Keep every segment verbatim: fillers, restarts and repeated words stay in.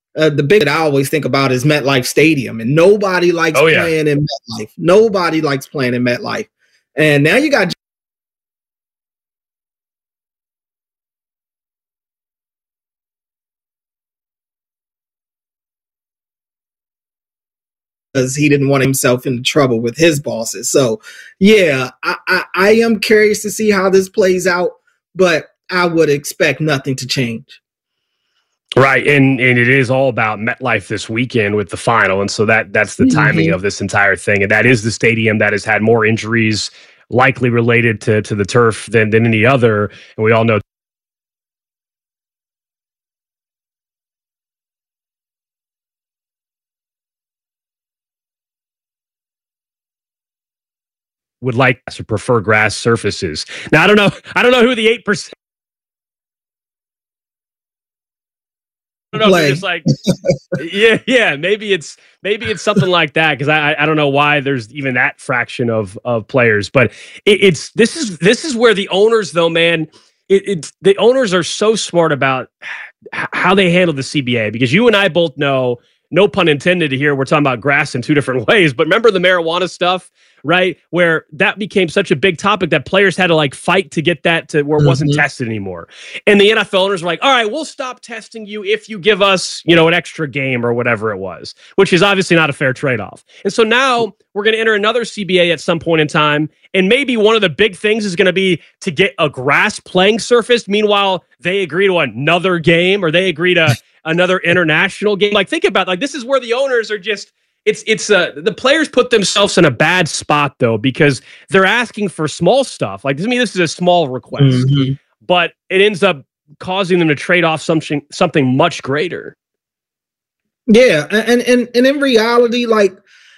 Uh, the big that I always think about is MetLife Stadium, and nobody likes oh, yeah. playing in MetLife. Nobody likes playing in MetLife. And now you got because he didn't want himself into trouble with his bosses. So, yeah, I, I, I am curious to see how this plays out, but I would expect nothing to change. Right, and and it is all about MetLife this weekend with the final, and so that that's the timing mm-hmm. of this entire thing, and that is the stadium that has had more injuries likely related to to the turf than than any other, and we all know would like to prefer grass surfaces. Now I don't know, I don't know who the eight percent. I don't know if it's like, yeah, yeah, maybe it's maybe it's something like that because I I don't know why there's even that fraction of of players, but it, it's this is this is where the owners though, man, it, it's the owners are so smart about how they handle the C B A because you and I both know, no pun intended here, we're talking about grass in two different ways, but remember the marijuana stuff, right? Where that became such a big topic that players had to like fight to get that to where it mm-hmm. wasn't tested anymore. And the N F L owners were like, all right, we'll stop testing you if you give us, you know, an extra game or whatever it was, which is obviously not a fair trade-off. And so now we're going to enter another C B A at some point in time. And maybe one of the big things is going to be to get a grass playing surface. Meanwhile, they agree to another game or they agree to another international game. Like, think about like, this is where the owners are just, It's it's uh, the players put themselves in a bad spot though because they're asking for small stuff. Like, I mean, this is a small request, mm-hmm. but it ends up causing them to trade off something something much greater. Yeah, and and and in reality, like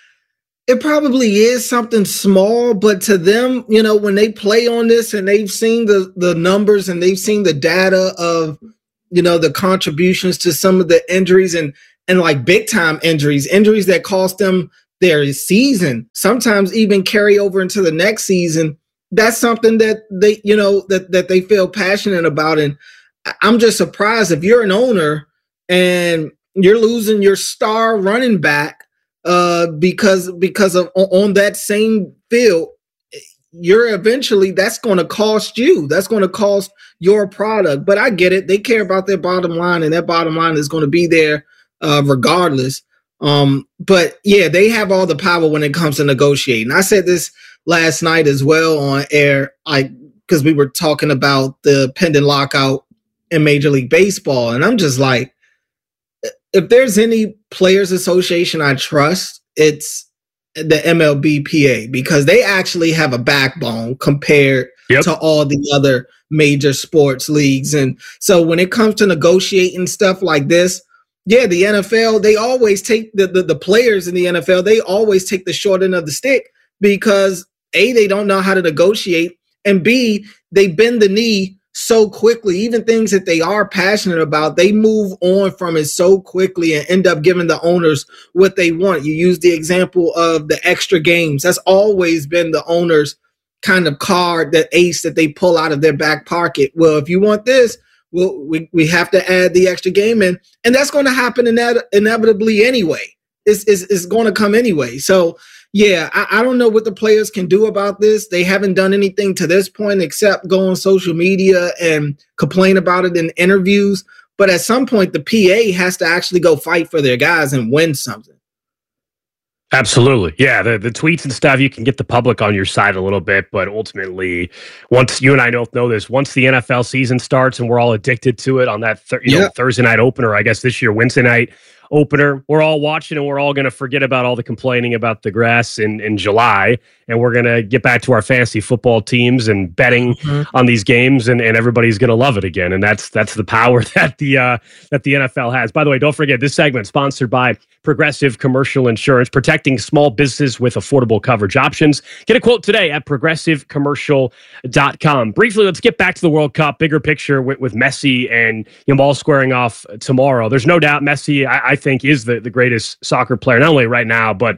it probably is something small, but to them, you know, when they play on this and they've seen the the numbers and they've seen the data of, you know, the contributions to some of the injuries and. And like big time injuries, injuries that cost them their season, sometimes even carry over into the next season. That's something that they, you know, that, that they feel passionate about. And I'm just surprised if you're an owner and you're losing your star running back uh, because, because of on that same field, you're eventually that's going to cost you. That's going to cost your product. But I get it. They care about their bottom line, and that bottom line is going to be there. Uh, regardless. Um, but yeah, they have all the power when it comes to negotiating. I said this last night as well on air, I because we were talking about the pending lockout in Major League Baseball. And I'm just like, if there's any players association I trust, it's the M L B P A because they actually have a backbone compared yep. to all the other major sports leagues. And so when it comes to negotiating stuff like this, yeah, the N F L, they always take the, the the players in the N F L, they always take the short end of the stick because A, they don't know how to negotiate, and B, they bend the knee so quickly. Even things that they are passionate about, they move on from it so quickly and end up giving the owners what they want. You use the example of the extra games. That's always been the owners' kind of card, that ace that they pull out of their back pocket. Well, if you want this, well, we, we have to add the extra game in, and that's going to happen ine- inevitably anyway. It's, it's, it's going to come anyway. So, yeah, I, I don't know what the players can do about this. They haven't done anything to this point except go on social media and complain about it in interviews. But at some point, the P A has to actually go fight for their guys and win something. Absolutely. Yeah, the, the tweets and stuff, you can get the public on your side a little bit, but ultimately, once you and I both know this, once the N F L season starts and we're all addicted to it on that th- you yeah. know, Thursday night opener, I guess this year, Wednesday night opener, we're all watching and we're all going to forget about all the complaining about the grass in, in July, and we're going to get back to our fantasy football teams and betting mm-hmm. on these games, and, and everybody's going to love it again. And that's that's the power that the uh, that the N F L has. By the way, don't forget, this segment sponsored by Progressive Commercial Insurance, protecting small business with affordable coverage options. Get a quote today at progressive commercial dot com. Briefly, let's get back to the World Cup, bigger picture with, with Messi and you know, all squaring off tomorrow. There's no doubt Messi, I, I think, is the, the greatest soccer player, not only right now, but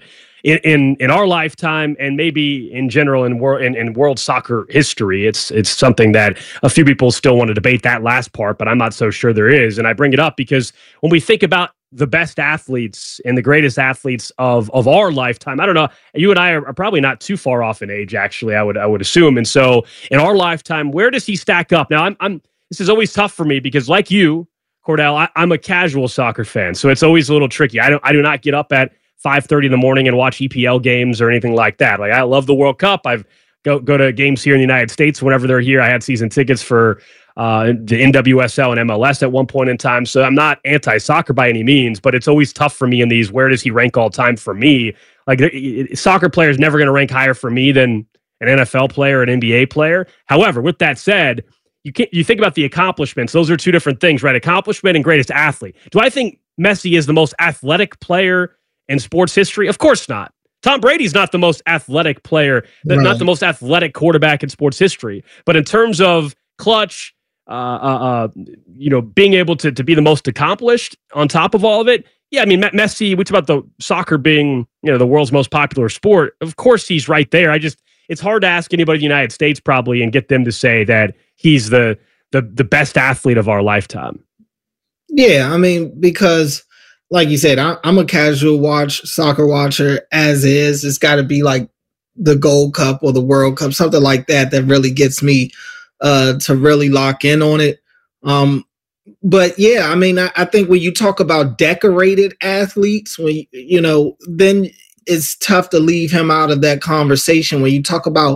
in, in in our lifetime, and maybe in general in world in, in world soccer history, it's it's something that a few people still want to debate that last part, but I'm not so sure there is. And I bring it up because when we think about the best athletes and the greatest athletes of of our lifetime, I don't know, you and I are, are probably not too far off in age, actually, I would I would assume. And so in our lifetime, where does he stack up? Now, I'm I'm this is always tough for me because, like you, Cordell, I, I'm a casual soccer fan, so it's always a little tricky. I don't I do not get up at five thirty in the morning and watch E P L games or anything like that. Like, I love the World Cup. I've go go to games here in the United States whenever they're here. I had season tickets for uh, the N W S L and M L S at one point in time. So I'm not anti-soccer by any means, but it's always tough for me in these, where does he rank all time for me? Like, soccer player is never going to rank higher for me than an N F L player, an N B A player. However, with that said, you can't, you think about the accomplishments. Those are two different things, right? Accomplishment and greatest athlete. Do I think Messi is the most athletic player in sports history? Of course not. Tom Brady's not the most athletic player, right. Not the most athletic quarterback in sports history. But in terms of clutch, uh, uh, uh, you know, being able to to be the most accomplished on top of all of it, yeah, I mean, Messi, we talk about the soccer being, you know, the world's most popular sport. Of course, he's right there. I just, it's hard to ask anybody in the United States probably and get them to say that he's the the the best athlete of our lifetime. Yeah, I mean, because like you said, I, I'm a casual watch soccer watcher as is. It's got to be like the Gold Cup or the World Cup, something like that, that really gets me uh, to really lock in on it. Um, but yeah, I mean, I, I think when you talk about decorated athletes, when you, you know, then it's tough to leave him out of that conversation. When you talk about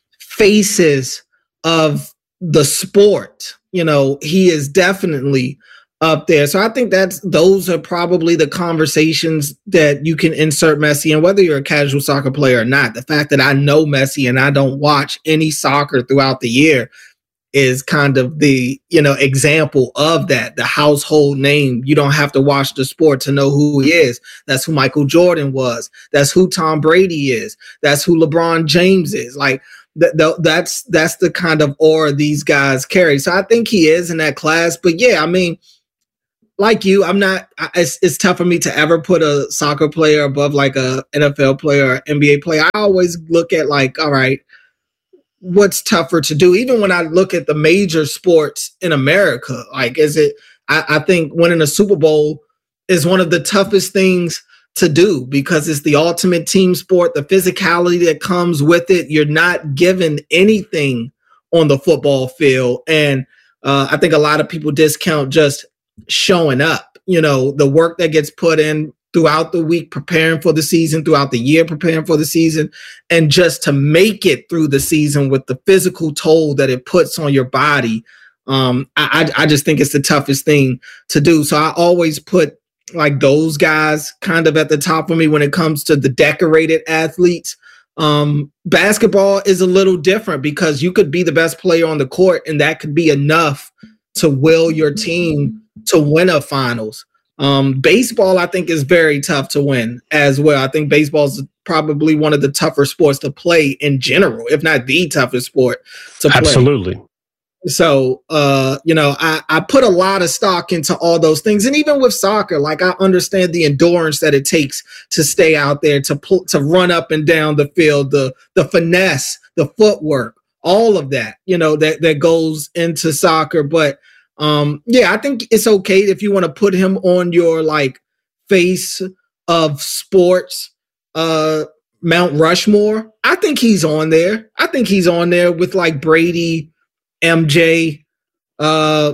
faces of the sport, you know, he is definitely up there. So I think that's, those are probably the conversations that you can insert Messi in, whether you're a casual soccer player or not. The fact that I know Messi and I don't watch any soccer throughout the year is kind of the, you know, example of that, the household name. You don't have to watch the sport to know who he is. That's who Michael Jordan was. That's who Tom Brady is. That's who LeBron James is. Like, th- th- that's that's the kind of aura these guys carry. So I think he is in that class. But yeah, I mean, like you, I'm not, it's, it's tough for me to ever put a soccer player above like a N F L player or N B A player. I always look at like, all right, what's tougher to do? Even when I look at the major sports in America, like, is it, I, I think winning a Super Bowl is one of the toughest things to do because it's the ultimate team sport, the physicality that comes with it. You're not given anything on the football field. And uh, I think a lot of people discount just showing up, you know, the work that gets put in throughout the week, preparing for the season, throughout the year, preparing for the season, and just to make it through the season with the physical toll that it puts on your body. Um, I, I just think it's the toughest thing to do. So I always put like those guys kind of at the top for me when it comes to the decorated athletes. Um, basketball is a little different because you could be the best player on the court and that could be enough to will your team to win a finals. Um, baseball, I think, is very tough to win as well. I think baseball is probably one of the tougher sports to play in general, if not the toughest sport to play. Absolutely. So, uh, you know, I, I put a lot of stock into all those things. And even with soccer, like, I understand the endurance that it takes to stay out there, to pull, to run up and down the field, the the finesse, the footwork, all of that, you know, that, that goes into soccer. But Um, yeah, I think it's okay if you want to put him on your like face of sports, uh, Mount Rushmore. I think he's on there. I think he's on there with like Brady, M J. Uh,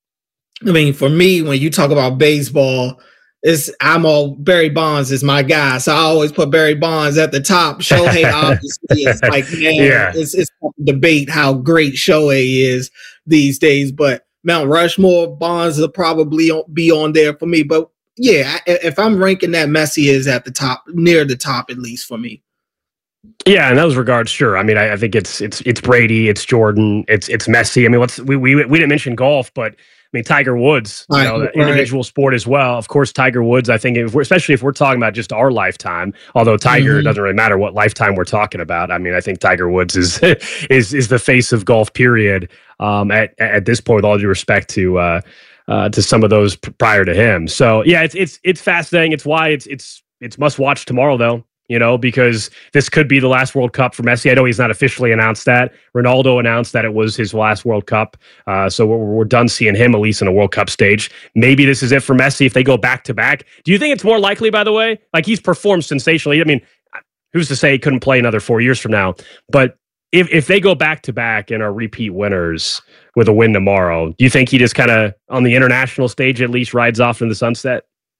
I mean, for me, when you talk about baseball, it's I'm all Barry Bonds is my guy, so I always put Barry Bonds at the top. Shohei obviously is like, man, yeah. it's it's debate how great Shohei is these days, but Mount Rushmore, Bonds will probably be on there for me. But yeah, if I'm ranking that, Messi is at the top, near the top, at least for me. Yeah, in those regards, sure. I mean, I, I think it's it's it's Brady, it's Jordan, it's it's Messi. I mean, let's we we we didn't mention golf, but I mean Tiger Woods, you know, right, individual right. sport as well. Of course, Tiger Woods. I think, if we're, especially if we're talking about just our lifetime, although Tiger mm-hmm. doesn't really matter what lifetime we're talking about. I mean, I think Tiger Woods is is is the face of golf. Period. Um, at at this point, with all due respect to uh, uh, to some of those p- prior to him. So yeah, it's it's it's fascinating. It's why it's it's it's must watch tomorrow though. you know, because this could be the last World Cup for Messi. I know he's not officially announced that. Ronaldo announced that it was his last World Cup. Uh, so we're, we're done seeing him, at least in a World Cup stage. Maybe this is it for Messi if they go back to back. Do you think it's more likely, by the way? Like, he's performed sensationally. I mean, who's to say he couldn't play another four years from now? But if if they go back to back and are repeat winners with a win tomorrow, do you think he just kind of, on the international stage at least, rides off in the sunset?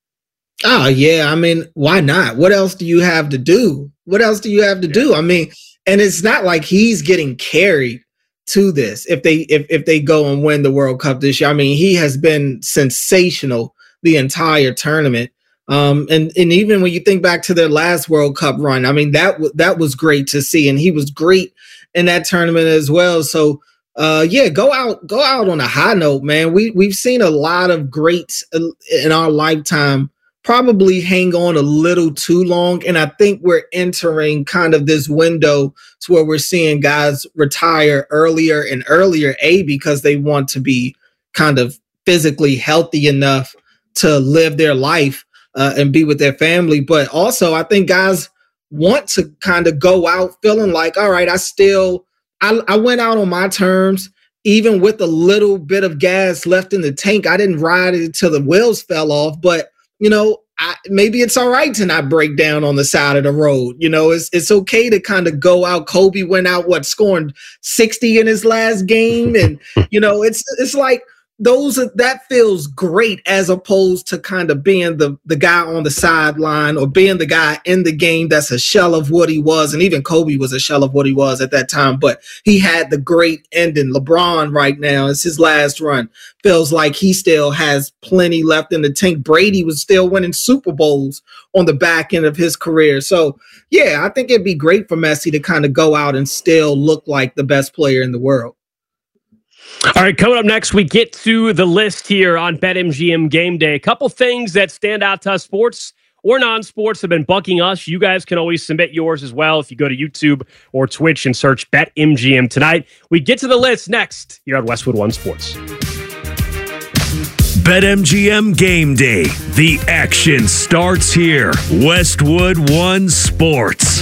Oh, yeah. I mean, why not? What else do you have to do? What else do you have to do? I mean, and it's not like he's getting carried to this if they if, if they go and win the World Cup this year. I mean, he has been sensational the entire tournament. Um, and, and even when you think back to their last World Cup run, I mean, that, w- that was great to see. And he was great in that tournament as well. So, uh, yeah, go out, go out on a high note, man. We, we've seen a lot of greats in our lifetime probably hang on a little too long. And I think we're entering kind of this window to where we're seeing guys retire earlier and earlier, A, because they want to be kind of physically healthy enough to live their life uh, and be with their family. But also, I think guys want to kind of go out feeling like, all right, I still, I, I went out on my terms, even with a little bit of gas left in the tank. I didn't ride it until the wheels fell off, but you know, I, maybe it's all right to not break down on the side of the road. You know, it's it's okay to kind of go out. Kobe went out, what, scoring sixty in his last game. And, you know, it's it's like those are, that feels great as opposed to kind of being the, the guy on the sideline or being the guy in the game that's a shell of what he was. And even Kobe was a shell of what he was at that time, but he had the great ending. LeBron right now, it's his last run. Feels like he still has plenty left in the tank. Brady was still winning Super Bowls on the back end of his career. So, yeah, I think it'd be great for Messi to kind of go out and still look like the best player in the world. All right, coming up next, we get to the list here on BetMGM Game Day. A couple things that stand out to us, sports or non-sports, have been bugging us. You guys can always submit yours as well if you go to YouTube or Twitch and search BetMGM tonight. We get to the list next here on Westwood One Sports. BetMGM Game Day. The action starts here. Westwood One Sports.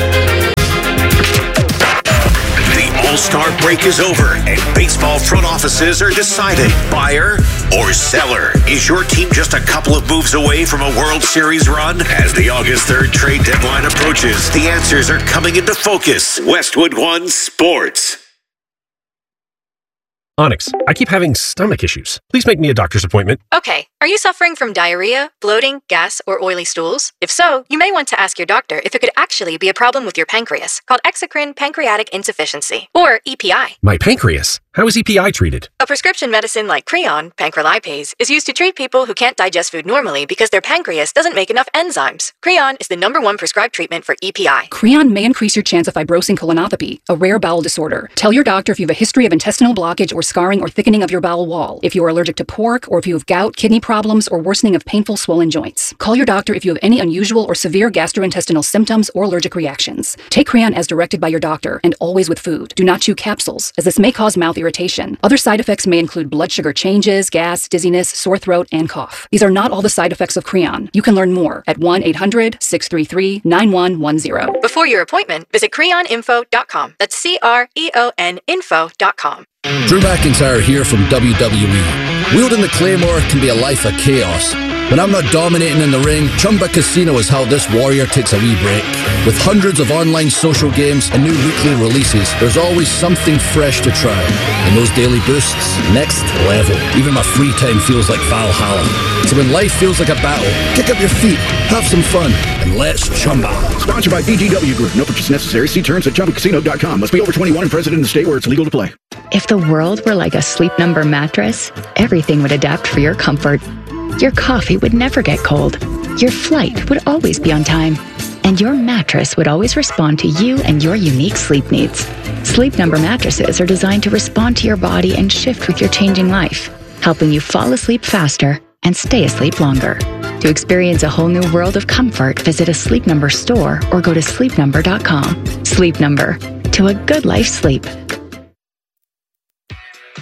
All-Star break is over, and baseball front offices are deciding buyer or seller. Is your team just a couple of moves away from a World Series run? As the August third trade deadline approaches, the answers are coming into focus. Westwood One Sports. Onyx, I keep having stomach issues. Please make me a doctor's appointment. Okay, are you suffering from diarrhea, bloating, gas, or oily stools? If so, you may want to ask your doctor if it could actually be a problem with your pancreas, called exocrine pancreatic insufficiency, or E P I. My pancreas? How is E P I treated? A prescription medicine like Creon, pancrelipase, is used to treat people who can't digest food normally because their pancreas doesn't make enough enzymes. Creon is the number one prescribed treatment for E P I. Creon may increase your chance of fibrosing colonopathy, a rare bowel disorder. Tell your doctor if you have a history of intestinal blockage or scarring or thickening of your bowel wall, if you are allergic to pork, or if you have gout, kidney problems, or worsening of painful swollen joints. Call your doctor if you have any unusual or severe gastrointestinal symptoms or allergic reactions. Take Creon as directed by your doctor, and always with food. Do not chew capsules, as this may cause mouth irritation. Other side effects may include blood sugar changes, gas, dizziness, sore throat, and cough. These are not all the side effects of Creon. You can learn more at one eight hundred, six three three, nine one one zero. Before your appointment, visit creon info dot com. That's C R E O N info dot com. Drew McIntyre here from W W E. Wielding the Claymore can be a life of chaos. When I'm not dominating in the ring, Chumba Casino is how this warrior takes a wee break. With hundreds of online social games and new weekly releases, there's always something fresh to try. And those daily boosts, next level. Even my free time feels like Valhalla. So when life feels like a battle, kick up your feet, have some fun, and let's Chumba. Sponsored by B G W Group. No purchase necessary. See terms at chumba casino dot com. Must be over twenty-one and present in the state where it's legal to play. If the world were like a Sleep Number mattress, everything would adapt for your comfort. Your coffee would never get cold. Your flight would always be on time. And your mattress would always respond to you and your unique sleep needs. Sleep Number mattresses are designed to respond to your body and shift with your changing life, helping you fall asleep faster and stay asleep longer. To experience a whole new world of comfort, visit a Sleep Number store or go to sleep number dot com. Sleep Number. To a good life sleep.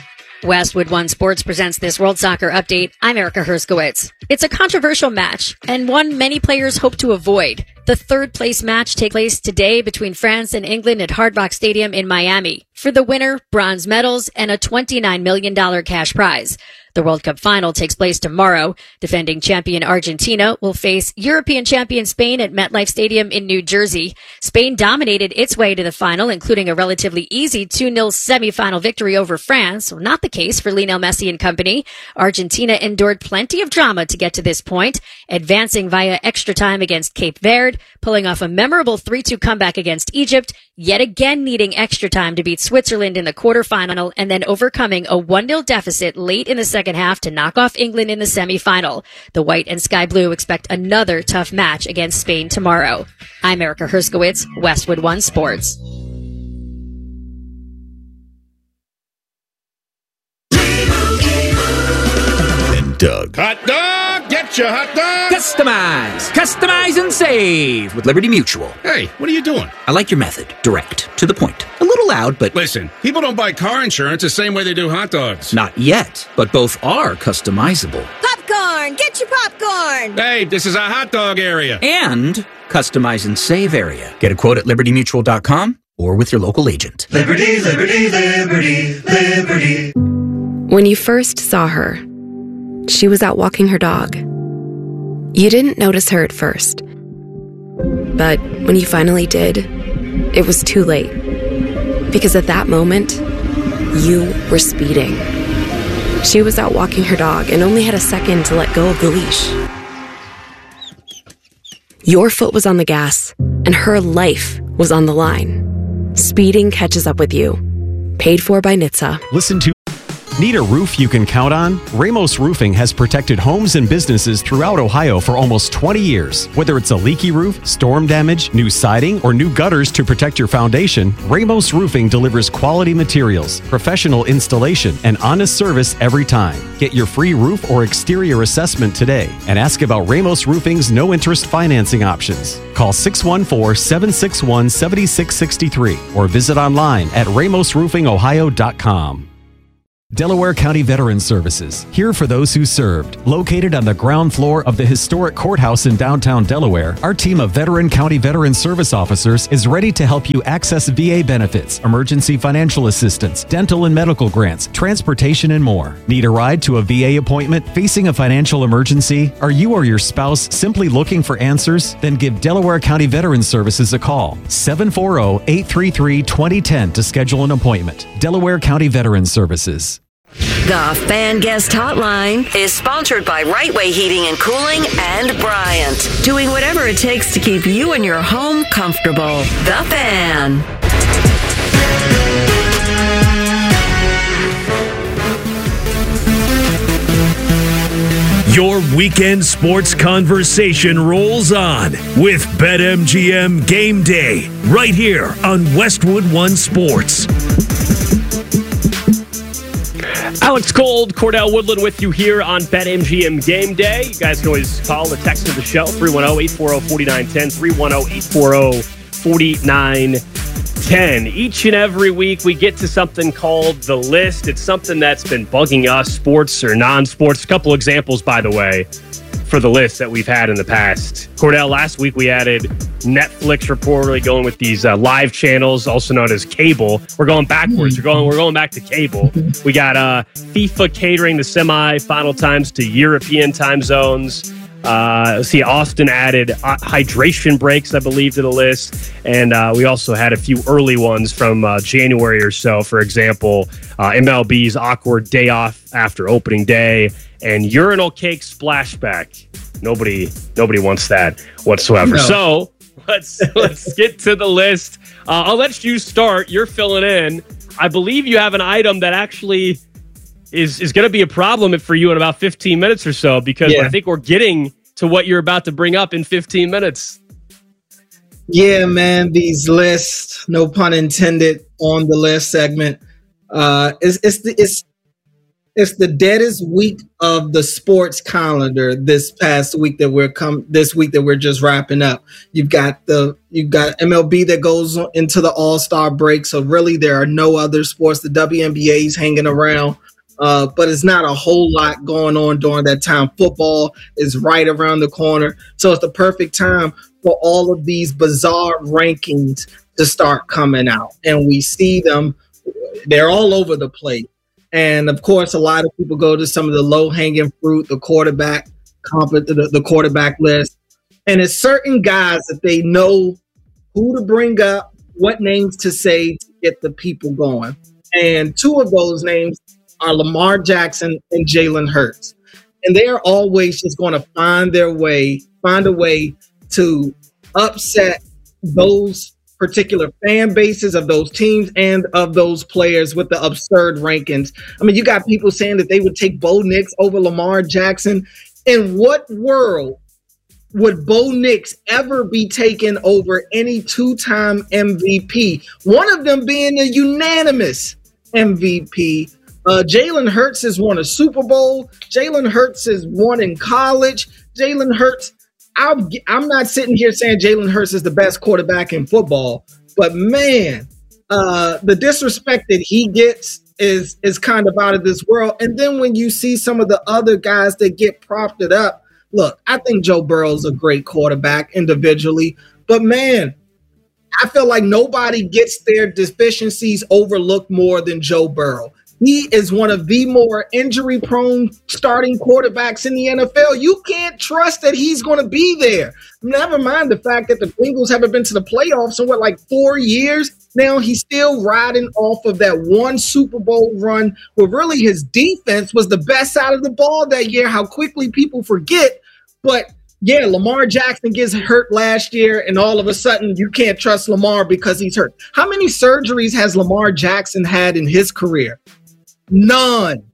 Westwood One Sports presents this World Soccer Update. I'm Erica Herskowitz. It's a controversial match, and one many players hope to avoid. The third place match takes place today between France and England at Hard Rock Stadium in Miami. For the winner, bronze medals and a twenty-nine million dollars cash prize. The World Cup final takes place tomorrow. Defending champion Argentina will face European champion Spain at MetLife Stadium in New Jersey. Spain dominated its way to the final, including a relatively easy two nil semifinal victory over France. Not the case for Lionel Messi and company. Argentina endured plenty of drama to get to this point, advancing via extra time against Cape Verde, pulling off a memorable three two comeback against Egypt, yet again needing extra time to beat Switzerland in the quarterfinal, and then overcoming a one nil deficit late in the second half to knock off England in the semifinal. The white and sky blue expect another tough match against Spain tomorrow. I'm Erica Herskowitz, Westwood One Sports. And Doug. Hot dog! Get your hot dog! Customize! Customize and save with Liberty Mutual. Hey, what are you doing? I like your method. Direct. To the point. A little loud, but... Listen, people don't buy car insurance the same way they do hot dogs. Not yet, but both are customizable. Popcorn! Get your popcorn! Hey, this is a hot dog area. And customize and save area. Get a quote at liberty mutual dot com or with your local agent. Liberty, liberty, liberty, liberty. When you first saw her, she was out walking her dog. You didn't notice her at first. But when you finally did, it was too late. Because at that moment, you were speeding. She was out walking her dog and only had a second to let go of the leash. Your foot was on the gas, and her life was on the line. Speeding catches up with you. Paid for by N H T S A. Listen to Need a roof you can count on? Ramos Roofing has protected homes and businesses throughout Ohio for almost twenty years. Whether it's a leaky roof, storm damage, new siding, or new gutters to protect your foundation, Ramos Roofing delivers quality materials, professional installation, and honest service every time. Get your free roof or exterior assessment today and ask about Ramos Roofing's no-interest financing options. Call six one four, seven six one, seven six six three or visit online at ramos roofing ohio dot com. Delaware County Veterans Services, here for those who served. Located on the ground floor of the historic courthouse in downtown Delaware, our team of veteran county veteran service officers is ready to help you access V A benefits, emergency financial assistance, dental and medical grants, transportation, and more. Need a ride to a V A appointment? Facing a financial emergency? Are you or your spouse simply looking for answers? Then give Delaware County Veterans Services a call. seven four zero, eight three three, two zero one zero to schedule an appointment. Delaware County Veterans Services. The Fan Guest Hotline is sponsored by Right Way Heating and Cooling and Bryant, doing whatever it takes to keep you and your home comfortable. The Fan. Your weekend sports conversation rolls on with BetMGM Game Day right here on Westwood One Sports. Alex Gold, Cordell Woodland with you here on BetMGM Game Day. You guys can always call the text of the show, three one zero, eight four zero, four nine one zero, three one zero, eight four zero, four nine one zero. Each and every week we get to something called The List. It's something that's been bugging us, sports or non-sports. A couple examples, by the way, for the list that we've had in the past. Cordell, last week we added Netflix reportedly going with these uh, live channels, also known as cable. We're going backwards. We're going. We're going back to cable. We got uh, FIFA catering the semi-final times to European time zones. Uh, let's see, Austin added uh, hydration breaks, I believe, to the list. And uh, we also had a few early ones from uh, January or so. For example, uh, M L B's awkward day off after opening day and urinal cake splashback. Nobody, nobody wants that whatsoever. No. So let's let's get to the list. Uh, I'll let you start. You're filling in. I believe you have an item that actually is is going to be a problem for you in about fifteen minutes or so, because yeah. I think we're getting to what you're about to bring up in fifteen minutes. Yeah, man, these lists, no pun intended on the list segment. Uh, it's, it's, the, it's, it's the deadest week of the sports calendar this past week that we're come this week that we're just wrapping up. You've got the you've got M L B that goes into the All-Star break. So really there are no other sports. The W N B A is hanging around Uh, but it's not a whole lot going on during that time. Football is right around the corner. So it's the perfect time for all of these bizarre rankings to start coming out. And we see them, they're all over the place. And of course, a lot of people go to some of the low-hanging fruit, the quarterback, the, the quarterback list. And it's certain guys that they know who to bring up, what names to say to get the people going. And two of those names are Lamar Jackson and Jalen Hurts. And they are always just going to find their way, find a way to upset those particular fan bases of those teams and of those players with the absurd rankings. I mean, you got people saying that they would take Bo Nix over Lamar Jackson. In what world would Bo Nix ever be taken over any two-time M V P? One of them being a unanimous M V P. Uh, Jalen Hurts has won a Super Bowl. Jalen Hurts has won in college. Jalen Hurts, I'll, I'm not sitting here saying Jalen Hurts is the best quarterback in football, but man, uh, the disrespect that he gets is is kind of out of this world. And then when you see some of the other guys that get propped up, look, I think Joe Burrow's a great quarterback individually, but man, I feel like nobody gets their deficiencies overlooked more than Joe Burrow. He is one of the more injury-prone starting quarterbacks in the N F L. You can't trust that he's going to be there. Never mind the fact that the Bengals haven't been to the playoffs in, what, like four years? Now he's still riding off of that one Super Bowl run where really his defense was the best side of the ball that year, how quickly people forget. But, yeah, Lamar Jackson gets hurt last year, and all of a sudden you can't trust Lamar because he's hurt. How many surgeries has Lamar Jackson had in his career? None.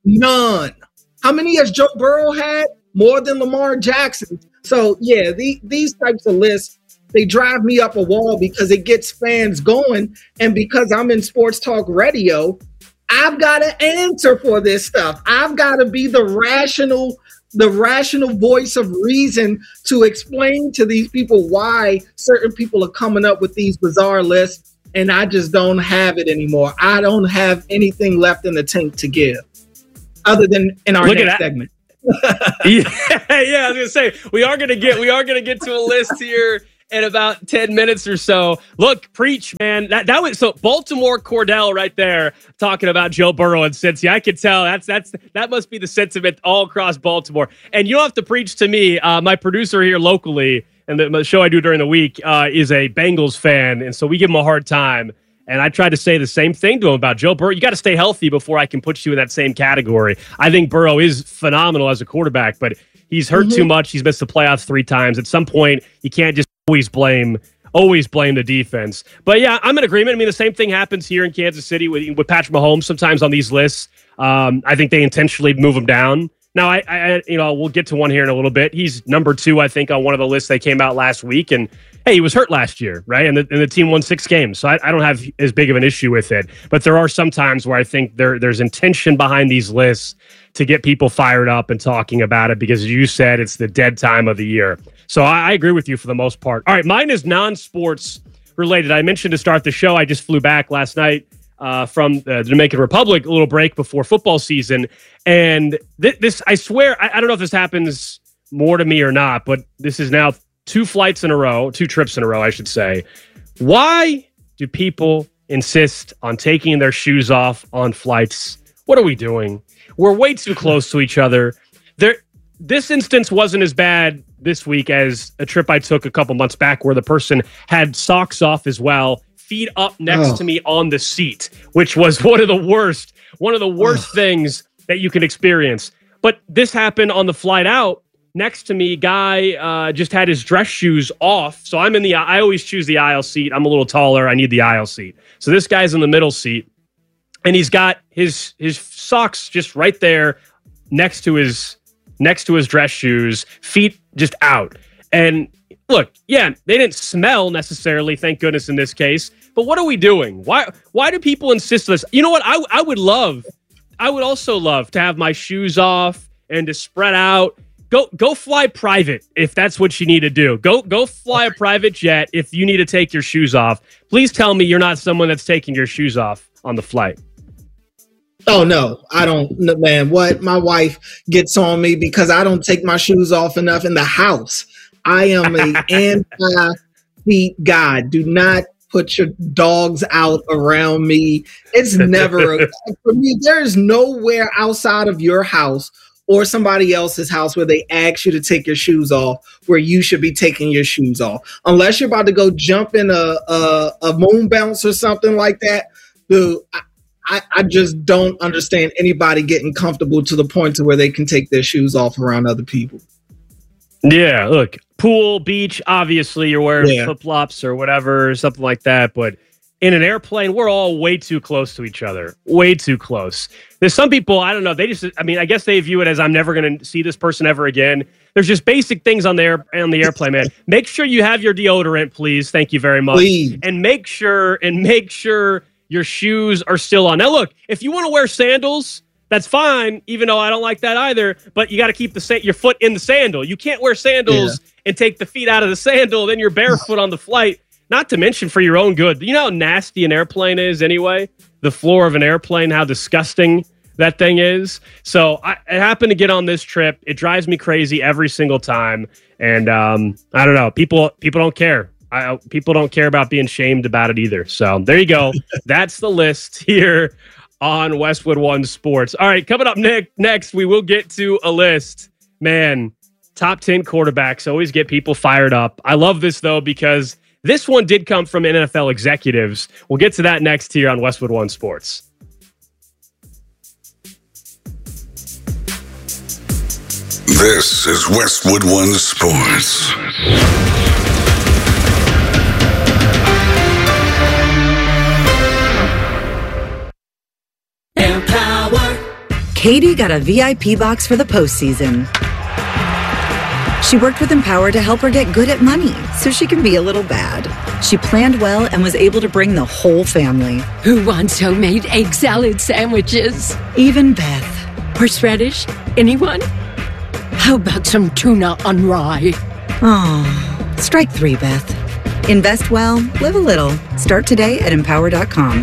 None. How many has Joe Burrow had? More than Lamar Jackson. So, yeah, the, these types of lists, they drive me up a wall because it gets fans going. And because I'm in sports talk radio, I've got to answer for this stuff. I've got to be the rational, the rational voice of reason to explain to these people why certain people are coming up with these bizarre lists. And I just don't have it anymore. I don't have anything left in the tank to give other than in our Look next segment. yeah, yeah, I was gonna say we are gonna get we are gonna get to a list here in about ten minutes or so. Look, preach, man. That that was so Baltimore Cordell right there talking about Joe Burrow and Cincy. I could tell that's that's that must be the sentiment all across Baltimore. And you don't have to preach to me. Uh, my producer here locally, and the, the show I do during the week uh, is a Bengals fan, and so we give him a hard time. And I tried to say the same thing to him about Joe Burrow. You got to stay healthy before I can put you in that same category. I think Burrow is phenomenal as a quarterback, but he's hurt mm-hmm. too much. He's missed the playoffs three times. At some point, you can't just always blame always blame the defense. But yeah, I'm in agreement. I mean, the same thing happens here in Kansas City with, with Patrick Mahomes. Sometimes on these lists, um, I think they intentionally move him down. Now, I, I, you know, we'll get to one here in a little bit. He's number two, I think, on one of the lists that came out last week. And hey, he was hurt last year, right? And the, and the team won six games. So I, I don't have as big of an issue with it. But there are some times where I think there there's intention behind these lists to get people fired up and talking about it because you said it's the dead time of the year. So I, I agree with you for the most part. All right, mine is non-sports related. I mentioned to start the show, I just flew back last night Uh, from the Dominican Republic, a little break before football season. And th- this, I swear, I, I don't know if this happens more to me or not, but this is now two flights in a row, two trips in a row, I should say. Why do people insist on taking their shoes off on flights? What are we doing? We're way too close to each other. There, this instance wasn't as bad this week as a trip I took a couple months back where the person had socks off as well, feet up next oh. to me on the seat, which was one of the worst, one of the worst oh. things that you can experience. But this happened on the flight out. Next to me, guy uh, just had his dress shoes off. So I'm in the, I always choose the aisle seat. I'm a little taller. I need the aisle seat. So this guy's in the middle seat and he's got his, his socks just right there next to his, next to his dress shoes, feet just out. And look, yeah, they didn't smell necessarily, thank goodness in this case. But what are we doing? Why why do people insist on this? You know what? I I would love, I would also love to have my shoes off and to spread out. Go go fly private if that's what you need to do. Go go fly a private jet if you need to take your shoes off. Please tell me you're not someone that's taking your shoes off on the flight. Oh, no, I don't, no, man. What? My wife gets on me because I don't take my shoes off enough in the house. I am a anti-feet guy. Do not put your dogs out around me. It's never, a, for me, there's nowhere outside of your house or somebody else's house where they ask you to take your shoes off, where you should be taking your shoes off. Unless you're about to go jump in a, a, a moon bounce or something like that, dude, I, I, I just don't understand anybody getting comfortable to the point to where they can take their shoes off around other people. Yeah, look, pool, beach, obviously you're wearing yeah. flip-flops or whatever, something like that. But in an airplane, we're all way too close to each other. Way too close. There's some people, I don't know, they just, I mean, I guess they view it as I'm never going to see this person ever again. There's just basic things on the, air, on the airplane, man. Make sure you have your deodorant, please. Thank you very much. Please. And make sure, and make sure your shoes are still on. Now, look, if you want to wear sandals, that's fine, even though I don't like that either. But you got to keep the sa- your foot in the sandal. You can't wear sandals yeah. and take the feet out of the sandal. Then you're barefoot on the flight. Not to mention for your own good. You know how nasty an airplane is anyway? The floor of an airplane, how disgusting that thing is. So I, I happened to get on this trip. It drives me crazy every single time. And um, I don't know. People people don't care. I, people don't care about being shamed about it either. So there you go. That's the list here on Westwood One Sports. All right, coming up ne- next, we will get to a list. Man, top ten quarterbacks always get people fired up. I love this, though, because this one did come from N F L executives. We'll get to that next here on Westwood One Sports. This is Westwood One Sports. Katie got a V I P box for the postseason. She worked with Empower to help her get good at money so she can be a little bad. She planned well and was able to bring the whole family. Who wants homemade egg salad sandwiches? Even Beth. Horseradish? Anyone? How about some tuna on rye? Oh, strike three, Beth. Invest well, live a little. Start today at empower dot com.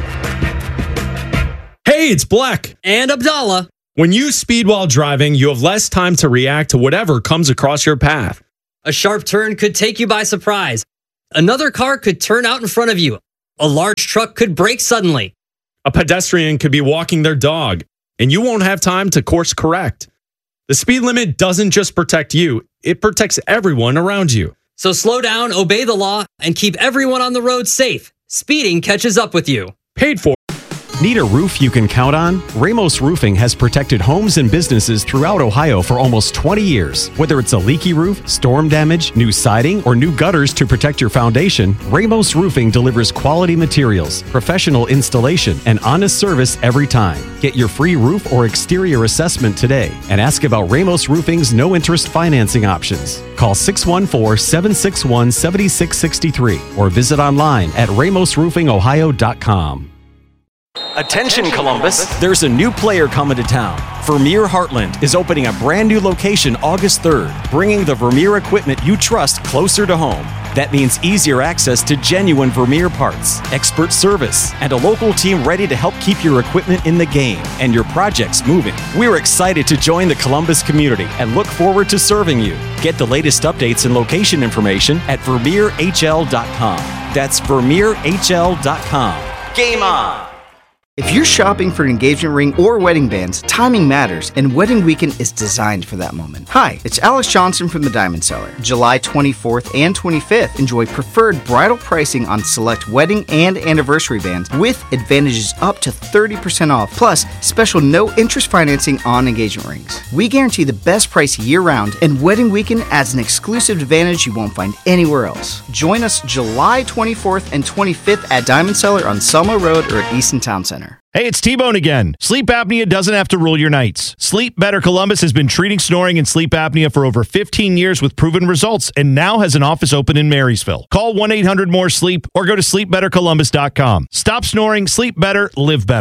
Hey, it's Black. And Abdallah. When you speed while driving, you have less time to react to whatever comes across your path. A sharp turn could take you by surprise. Another car could turn out in front of you. A large truck could brake suddenly. A pedestrian could be walking their dog, and you won't have time to course correct. The speed limit doesn't just protect you, it protects everyone around you. So slow down, obey the law, and keep everyone on the road safe. Speeding catches up with you. Paid for. Need a roof you can count on? Ramos Roofing has protected homes and businesses throughout Ohio for almost twenty years. Whether it's a leaky roof, storm damage, new siding, or new gutters to protect your foundation, Ramos Roofing delivers quality materials, professional installation, and honest service every time. Get your free roof or exterior assessment today and ask about Ramos Roofing's no-interest financing options. Call six one four, seven six one, seven six six three or visit online at ramos roofing ohio dot com. Attention, Columbus. There's a new player coming to town. Vermeer Heartland is opening a brand new location August third, bringing the Vermeer equipment you trust closer to home. That means easier access to genuine Vermeer parts, expert service, and a local team ready to help keep your equipment in the game and your projects moving. We're excited to join the Columbus community and look forward to serving you. Get the latest updates and location information at vermeer h l dot com. That's vermeer h l dot com. Game on! If you're shopping for an engagement ring or wedding bands, timing matters, and Wedding Weekend is designed for that moment. Hi, it's Alex Johnson from the Diamond Seller. July twenty-fourth and twenty-fifth, enjoy preferred bridal pricing on select wedding and anniversary bands with advantages up to thirty percent off, plus special no-interest financing on engagement rings. We guarantee the best price year-round, and Wedding Weekend adds an exclusive advantage you won't find anywhere else. Join us July twenty-fourth and twenty-fifth at Diamond Seller on Selma Road or at Easton Town Center. Hey, it's T-Bone again. Sleep apnea doesn't have to rule your nights. Sleep Better Columbus has been treating snoring and sleep apnea for over fifteen years with proven results and now has an office open in Marysville. Call one eight hundred more sleep or go to sleep better columbus dot com. Stop snoring, sleep better, live better.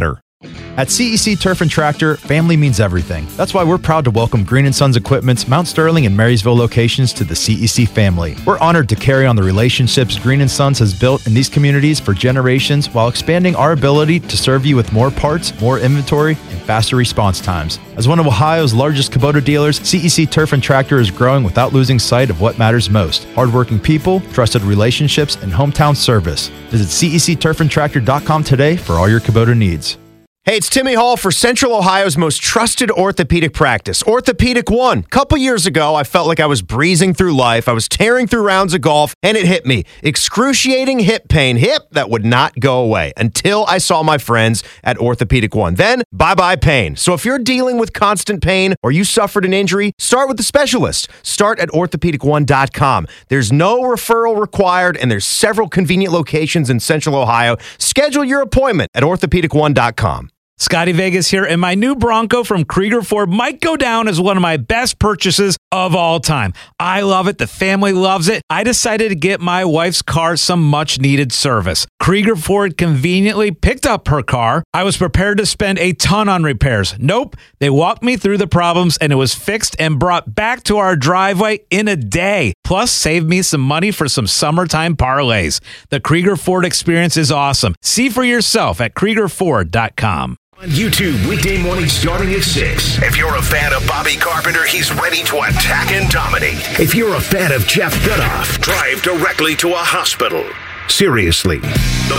At C E C Turf and Tractor, family means everything. That's why we're proud to welcome Green and Sons Equipment's Mount Sterling and Marysville locations to the C E C family. We're honored to carry on the relationships Green and Sons has built in these communities for generations while expanding our ability to serve you with more parts, more inventory, and faster response times. As one of Ohio's largest Kubota dealers, C E C Turf and Tractor is growing without losing sight of what matters most: hardworking people, trusted relationships, and hometown service. Visit C E C turf and tractor dot com today for all your Kubota needs. Hey, it's Timmy Hall for Central Ohio's most trusted orthopedic practice, Orthopedic One. A couple years ago, I felt like I was breezing through life. I was tearing through rounds of golf, and it hit me. Excruciating hip pain. Hip that would not go away until I saw my friends at Orthopedic One. Then, bye-bye pain. So if you're dealing with constant pain or you suffered an injury, start with the specialist. Start at orthopedic one dot com. There's no referral required, and there's several convenient locations in Central Ohio. Schedule your appointment at orthopedic one dot com. Scotty Vegas here, and my new Bronco from Krieger Ford might go down as one of my best purchases of all time. I love it. The family loves it. I decided to get my wife's car some much-needed service. Krieger Ford conveniently picked up her car. I was prepared to spend a ton on repairs. Nope. They walked me through the problems, and it was fixed and brought back to our driveway in a day. Plus, saved me some money for some summertime parlays. The Krieger Ford experience is awesome. See for yourself at krieger ford dot com. On YouTube, weekday mornings starting at six. If you're a fan of Bobby Carpenter, he's ready to attack and dominate. If you're a fan of Jeff Gutoff, drive directly to a hospital. Seriously, The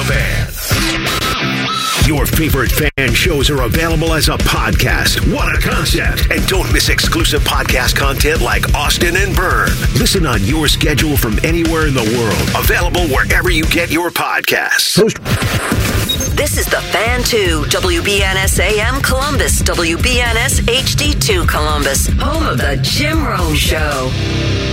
Fan. Your favorite fan shows are available as a podcast. What a concept. And don't miss exclusive podcast content like Austin and Byrne. Listen on your schedule from anywhere in the world. Available wherever you get your podcasts. This is The Fan two, W B N S A M Columbus, W B N S H D two Columbus, home of the Jim Rome Show.